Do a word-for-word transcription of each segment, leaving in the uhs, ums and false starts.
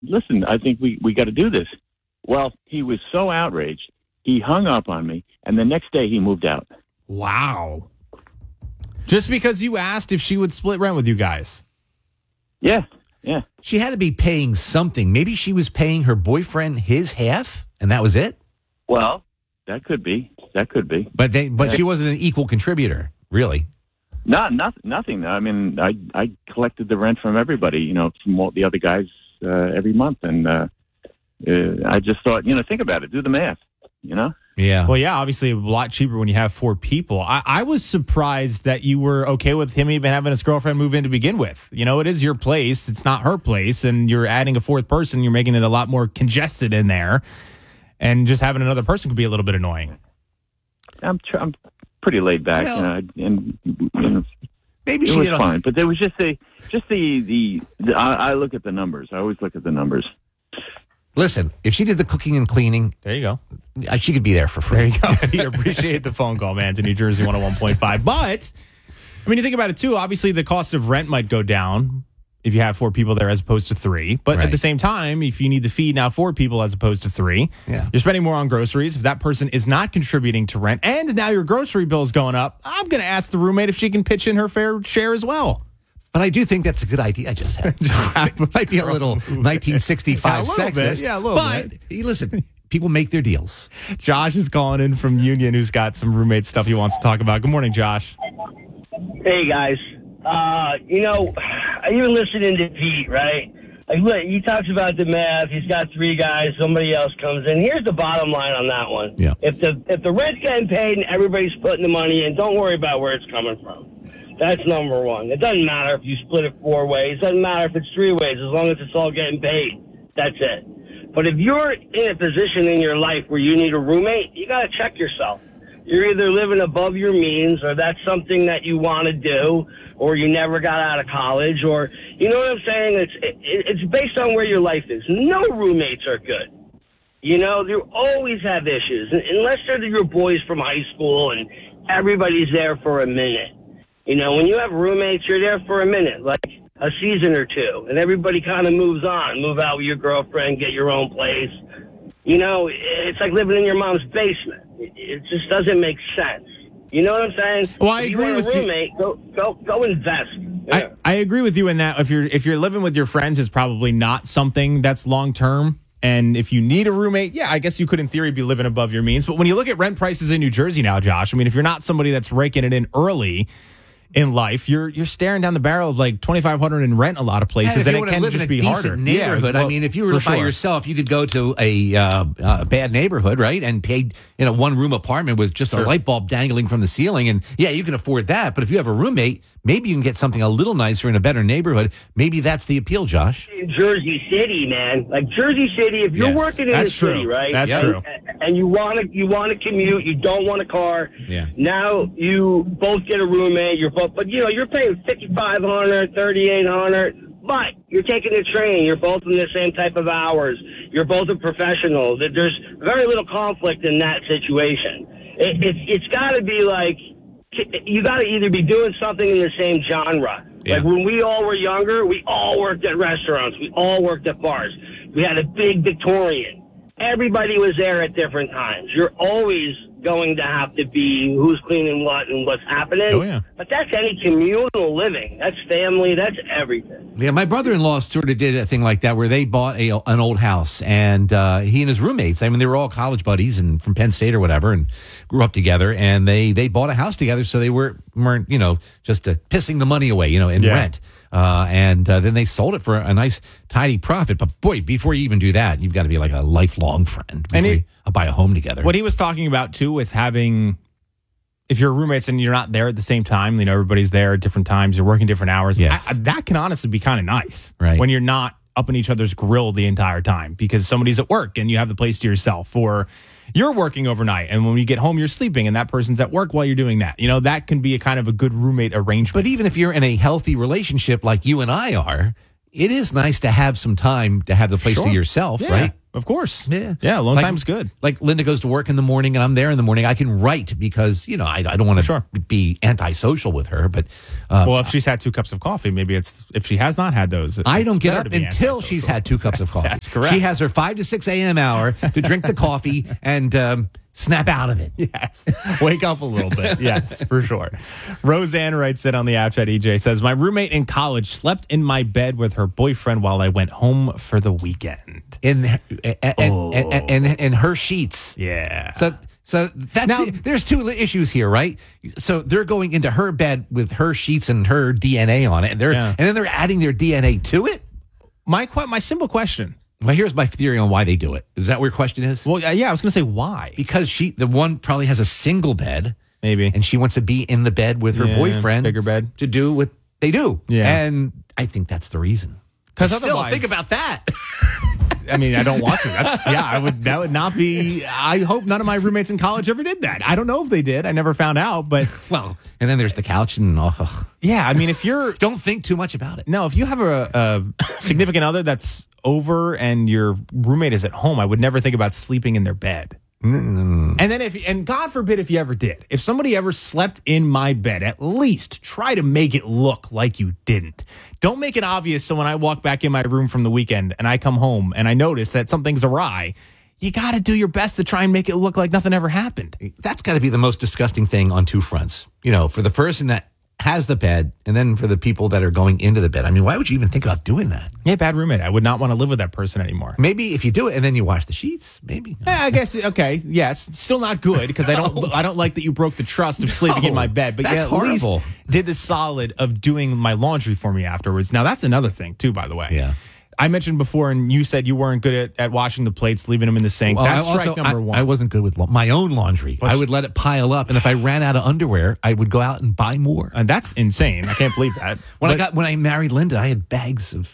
listen, I think we, we got to do this. Well, he was so outraged, he hung up on me, and the next day he moved out. Wow. Just because you asked if she would split rent with you guys. Yeah, yeah. She had to be paying something. Maybe she was paying her boyfriend his half, and that was it? Well, that could be. That could be. But they, but she wasn't an equal contributor, really. Not, not, nothing. I mean, I I collected the rent from everybody, you know, from all the other guys uh, every month. And uh, uh, I just thought, you know, think about it. Do the math, you know? Yeah. Well, yeah, obviously a lot cheaper when you have four people. I, I was surprised that you were okay with him even having his girlfriend move in to begin with. You know, it is your place. It's not her place. And you're adding a fourth person. You're making it a lot more congested in there. And just having another person could be a little bit annoying. I'm tr- I'm pretty laid back, Well, you know, and you know, Maybe it she was had a- fine. But there was just the just the the, the I, I look at the numbers. I always look at the numbers. Listen, if she did the cooking and cleaning, There you go. uh, she could be there for free. There you go. You appreciate the phone call, man, to New Jersey one oh one point five. But, I mean, you think about it, too. Obviously, the cost of rent might go down if you have four people there as opposed to three. But Right. at the same time, if you need to feed now four people as opposed to three, Yeah. you're spending more on groceries. If that person is not contributing to rent and now your grocery bill is going up, I'm going to ask the roommate if she can pitch in her fair share as well. But I do think that's a good idea I just had. It might be a little nineteen sixty-five Yeah, a little sexist. bit. Yeah, a little but, bit. hey, listen, people make their deals. Josh is calling in from Union, who's got some roommate stuff he wants to talk about. Good morning, Josh. Hey guys, uh, you know, you're listening to Pete, right? Like, look, he talks about the math. He's got three guys. Somebody else comes in. Here's the bottom line on that one. Yeah. If the if the rent's getting paid and everybody's putting the money in, don't worry about where it's coming from. That's number one. It doesn't matter if you split it four ways. It doesn't matter if it's three ways, as long as it's all getting paid. That's it. But if you're in a position in your life where you need a roommate, you got to check yourself. You're either living above your means, or that's something that you want to do, or you never got out of college, or, you know what I'm saying? It's it, it's based on where your life is. No roommates are good. You know, you always have issues, unless they're your boys from high school and everybody's there for a minute. You know, when you have roommates, you're there for a minute, like a season or two, and everybody kind of moves on, move out with your girlfriend, get your own place. You know, it's like living in your mom's basement. It, it just doesn't make sense. You know what I'm saying? Well, I if agree you want with a you. roommate, go go go invest. Yeah. I, I agree with you in that if you're if you're living with your friends, it's probably not something that's long term. And if you need a roommate, yeah, I guess you could in theory be living above your means. But when you look at rent prices in New Jersey now, Josh, I mean, if you're not somebody that's raking it in early in life, you're you're staring down the barrel of like twenty-five hundred dollars in rent a lot of places, And if and you it want to can live in just a be decent harder. neighborhood, Yeah, I well, mean, if you were for by sure. yourself, you could go to a uh, a bad neighborhood, right, and pay in a one room apartment with just Sure. a light bulb dangling from the ceiling, and yeah, you can afford that. But if you have a roommate, maybe you can get something a little nicer in a better neighborhood. Maybe that's the appeal, Josh. In Jersey City, man, like Jersey City, if you're Yes, working in that's the true. city, right? That's and, true. And you want to you want to commute, you don't want a car. Yeah. Now you both get a roommate. You're both, but you know you're paying fifty-five hundred, thirty-eight hundred. But you're taking the train. You're both in the same type of hours. You're both a professional. There's very little conflict in that situation. It, it's it's got to be like you got to either be doing something in the same genre. Yeah. Like when we all were younger, we all worked at restaurants. We all worked at bars. We had a big Victorian. Everybody was there at different times. You're always going to have to be who's cleaning what and what's happening. Oh, yeah. But that's any communal living. That's family. That's everything. Yeah, my brother-in-law sort of did a thing like that where they bought a an old house, and uh, he and his roommates, I mean, they were all college buddies and from Penn State or whatever, and grew up together, and they they bought a house together, so they were, weren't, you know, just uh, pissing the money away, you know, in Yeah. rent. Uh, and uh, then they sold it for a nice, tidy profit. But boy, before you even do that, you've got to be like a lifelong friend before And it- you uh, buy a home together. What he was talking about too with having, if you're roommates and you're not there at the same time, you know, everybody's there at different times, you're working different hours. Yes. I, I- that can honestly be kind of nice, Right. when you're not up in each other's grill the entire time because somebody's at work and you have the place to yourself, or you're working overnight and when you get home you're sleeping and that person's at work while you're doing that. You know, that can be a kind of a good roommate arrangement. But even if you're in a healthy relationship like you and I are, it is nice to have some time to have the place Sure. to yourself, Yeah. right? Of course. Yeah. Yeah, alone Like- time's good. Like Linda goes to work in the morning and I'm there in the morning. I can write because, you know, I, I don't want to Sure. be antisocial with her. But uh, Well, if she's had two cups of coffee, maybe it's, if she has not had those. I it's don't get better up to be until antisocial. she's had two cups of coffee. That's correct. She has her five to six a.m. hour to drink the coffee and um, snap out of it. Yes. Wake up a little bit. Yes, for sure. Roseanne writes it on the app chat. E J says, my roommate in college slept in my bed with her boyfriend while I went home for the weekend. In and, and, Oh. and, and, and her sheets. Yeah. So so that's Now- it. There's two issues here, right? So they're going into her bed with her sheets and her D N A on it, and they're Yeah. and then they're adding their D N A to it. my que- my simple question. Well, here's my theory on why they do it. Is that what your question is? Well, yeah, I was going to say why. Because she, the one probably has a single bed, Maybe. and she wants to be in the bed with her Yeah, boyfriend, bigger bed. to do what they do. Yeah. And I think that's the reason. 'Cause But still, otherwise- think about that. I mean, I don't want to. That's yeah. I would. That would not be. I hope none of my roommates in college ever did that. I don't know if they did. I never found out. But Well, and then there's the couch, and oh, yeah, I mean, if you're don't think too much about it. no, if you have a, a significant other that's over and your roommate is at home, I would never think about sleeping in their bed. And then if and God forbid if you ever did, if somebody ever slept in my bed, at least try to make it look like you didn't. Don't make it obvious. So when I walk back in my room from the weekend and I come home and I notice that something's awry, you got to do your best to try and make it look like nothing ever happened. That's got to be the most disgusting thing on two fronts. You know, for the person that has the bed, and then for the people that are going into the bed. I mean, why would you even think about doing that? Yeah, bad roommate. I would not want to live with that person anymore. Maybe if you do it and then you wash the sheets, maybe. Yeah, I guess okay. Yes, still not good because I don't. I don't like that you broke the trust of sleeping in my bed. But that's yeah, at horrible. least did the solid of doing my laundry for me afterwards. Now that's another thing too. By the way, Yeah. I mentioned before, and you said you weren't good at, at washing the plates, leaving them in the sink. Well, That's I also- strike number I, one. I wasn't good with la- my own laundry. I would let it pile up, and if I ran out of underwear, I would go out and buy more. and that's insane. I can't believe that. When I But got when I married Linda, I had bags of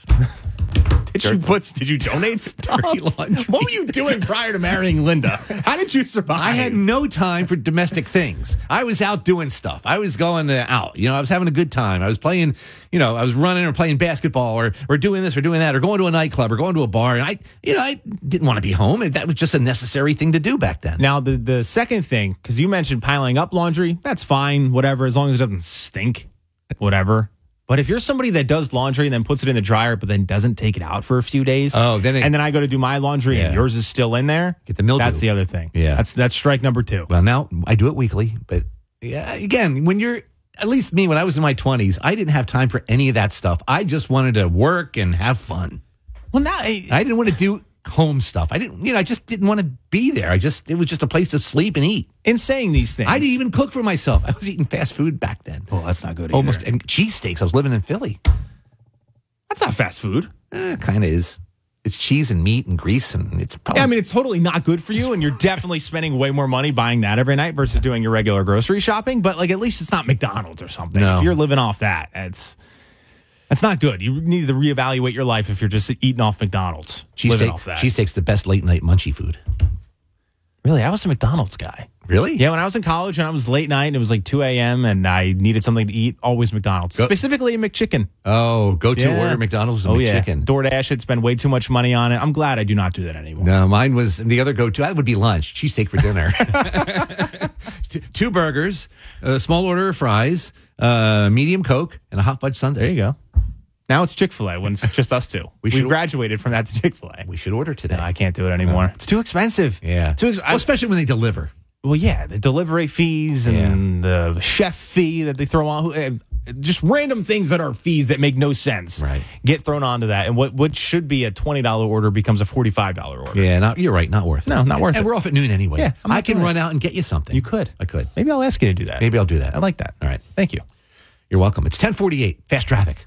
did you put? Did you donate stuff? dirty laundry. What were you doing prior to marrying Linda? How did you survive? I had no time for domestic things. I was out doing stuff. I was going uh, out. You know, I was having a good time. I was playing, you know, I was running or playing basketball or or doing this or doing that or going to a nightclub or going to a bar. And I, you know, I didn't want to be home. And that was just a necessary thing to do back then. Now, the, the second thing, because you mentioned piling up laundry, that's fine, whatever, as long as it doesn't stink, whatever. But if you're somebody that does laundry and then puts it in the dryer, but then doesn't take it out for a few days, Oh, then it- and then I go to do my laundry and Yeah. yours is still in there, Get the mildew. that's the other thing. Yeah. That's that's strike number two. Well, now I do it weekly, but yeah, again, when you're at least me, when I was in my twenties, I didn't have time for any of that stuff. I just wanted to work and have fun. Well, now, I, I didn't want to do home stuff. I didn't, you know, I just didn't want to be there. I just, it was just a place to sleep and eat. in saying these things, I didn't even cook for myself. I was eating fast food back then. Oh, that's not good. Almost, Either. and cheesesteaks. I was living in Philly. That's not fast food. Eh, kind of is. It's cheese and meat and grease, and it's probably. Yeah, I mean, it's totally not good for you, and you're definitely spending way more money buying that every night versus doing your regular grocery shopping. But like, at least it's not McDonald's or something. No. If you're living off that, it's that's not good. You need to reevaluate your life if you're just eating off McDonald's. living cheesesteak. off that. Cheesesteak's the best late night munchy food. Really, I was a McDonald's guy. Really? Yeah, when I was in college and I was late night and it was like two a.m. and I needed something to eat, always McDonald's. Go- Specifically a McChicken. Oh, go to Yeah. order McDonald's and Oh, yeah. McChicken. DoorDash had spent way too much money on it. I'm glad I do not do that anymore. No, mine was the other go-to. That would be lunch. Cheesesteak for dinner. Two- Two burgers, a small order of fries, uh, medium Coke, and a hot fudge sundae. There you go. Now it's Chick-fil-A when it's just us two. we should- graduated from that to Chick-fil-A. We should order today. I can't do it anymore. It's too expensive. Yeah. Too ex- Well, especially when they deliver. well, yeah, the delivery fees and the chef fee that they throw on, uh, just random things that are fees that make no sense. Right. Get thrown onto that, and what what should be a twenty dollar order becomes a forty five dollar order. Yeah, not, you're right. Not worth it. No, not worth and it. we're off at noon anyway. Yeah, I'm not I can doing run it. out and get you something. You could. I could. Maybe I'll ask you to do that. Maybe I'll do that. I like that. All right. Thank you. You're welcome. It's ten forty-eight. Fast traffic.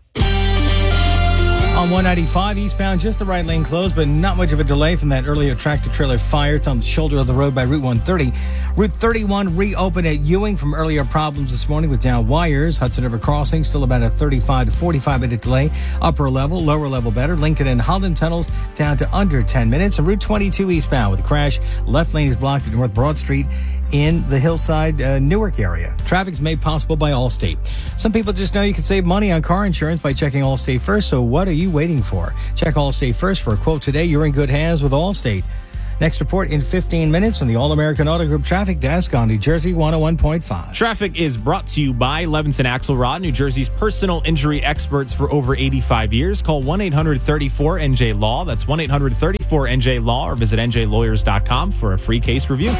On one ninety-five eastbound, just the right lane closed, but not much of a delay from that earlier tractor-trailer fire. It's on the shoulder of the road by Route one thirty. Route thirty-one reopened at Ewing from earlier problems this morning with down wires. Hudson River Crossing, still about a thirty-five to forty-five minute delay. Upper level, lower level better. Lincoln and Holland tunnels down to under ten minutes. And Route twenty-two eastbound with a crash. Left lane is blocked at North Broad Street in the Hillside, uh, Newark area. Traffic's made possible by Allstate. Some people just know you can save money on car insurance by checking Allstate first, so what are you waiting for? Check Allstate first for a quote today. You're in good hands with Allstate. Next report in fifteen minutes from the All-American Auto Group Traffic Desk on New Jersey one oh one point five. Traffic is brought to you by Levinson Axelrod, New Jersey's personal injury experts for over eighty-five years. Call one eight hundred thirty-four N J Law. That's one eight hundred thirty-four N J Law, or visit N J lawyers dot com for a free case review.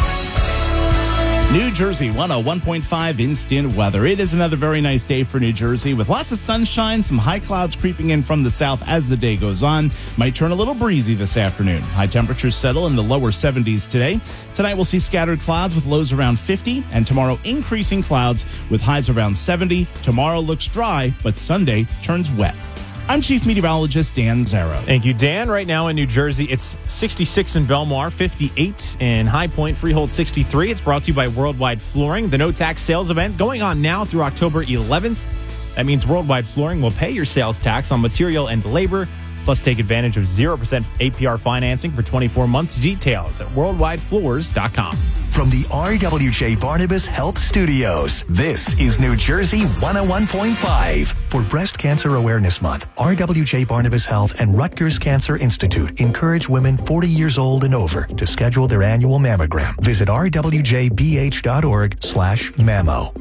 New Jersey one oh one point five instant weather. It is another very nice day for New Jersey with lots of sunshine, some high clouds creeping in from the south as the day goes on. Might turn a little breezy this afternoon. High temperatures settle in the lower seventies today. Tonight we'll see scattered clouds with lows around fifty, and tomorrow increasing clouds with highs around seventy. Tomorrow looks dry, but Sunday turns wet. I'm Chief Meteorologist Dan Zarrow. Thank you, Dan. Right now in New Jersey, it's sixty-six in Belmar, fifty-eight in High Point, Freehold sixty-three. It's brought to you by Worldwide Flooring, the no tax sales event going on now through October eleventh. That means Worldwide Flooring will pay your sales tax on material and labor, plus take advantage of zero percent A P R financing for twenty-four months. Details at worldwide floors dot com. From the R W J Barnabas Health Studios, this is New Jersey one oh one point five. For Breast Cancer Awareness Month, R W J Barnabas Health and Rutgers Cancer Institute encourage women forty years old and over to schedule their annual mammogram. Visit r w j b h dot org slash mammo.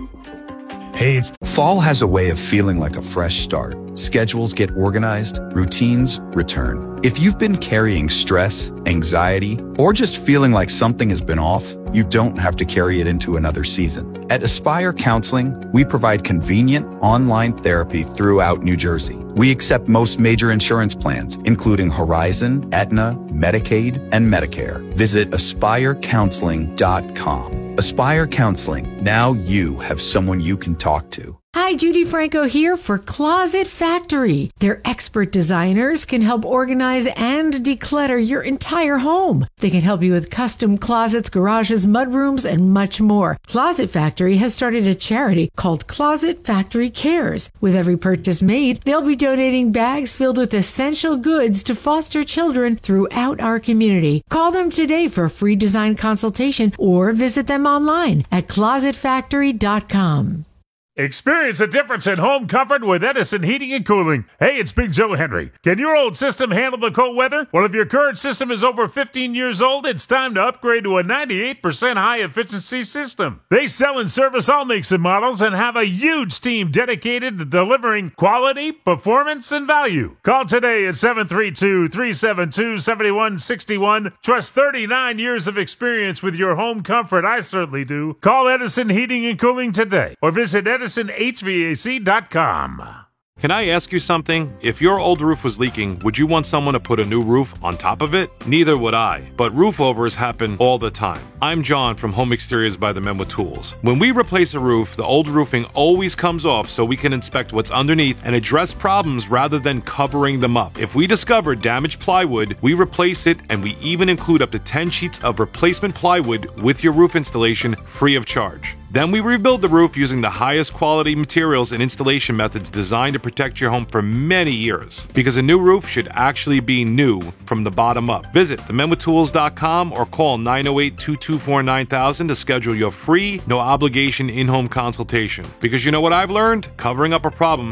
Hey, it's fall has a way of feeling like a fresh start. Schedules get organized, routines return. If you've been carrying stress, anxiety, or just feeling like something has been off, you don't have to carry it into another season. At Aspire Counseling, we provide convenient online therapy throughout New Jersey. We accept most major insurance plans, including Horizon, Aetna, Medicaid, and Medicare. Visit aspire counseling dot com. Aspire Counseling. Now you have someone you can talk to. Hi, Judy Franco here for Closet Factory. Their expert designers can help organize and declutter your entire home. They can help you with custom closets, garages, mudrooms, and much more. Closet Factory has started a charity called Closet Factory Cares. With every purchase made, they'll be donating bags filled with essential goods to foster children throughout our community. Call them today for a free design consultation or visit them online at closet factory dot com. Experience a difference in home comfort with Edison Heating and Cooling. Hey, it's Big Joe Henry. Can your old system handle the cold weather? Well, if your current system is over fifteen years old, it's time to upgrade to a ninety-eight percent high-efficiency system. They sell and service all makes and models and have a huge team dedicated to delivering quality, performance, and value. Call today at seven three two, three seven two, seven one six one. Trust thirty-nine years of experience with your home comfort. I certainly do. Call Edison Heating and Cooling today or visit Edison H V A C dot com. Can I ask you something? If your old roof was leaking, would you want someone to put a new roof on top of it? Neither would I, but roof overs happen all the time. I'm John from Home Exteriors by the Men with Tools. When we replace a roof, the old roofing always comes off so we can inspect what's underneath and address problems rather than covering them up. If we discover damaged plywood, we replace it, and we even include up to ten sheets of replacement plywood with your roof installation free of charge. Then we rebuild the roof using the highest quality materials and installation methods designed to protect your home for many years. Because a new roof should actually be new from the bottom up. Visit the men with tools dot com or call nine oh eight, two two four, nine thousand to schedule your free, no obligation in-home consultation. Because you know what I've learned? Covering up a problem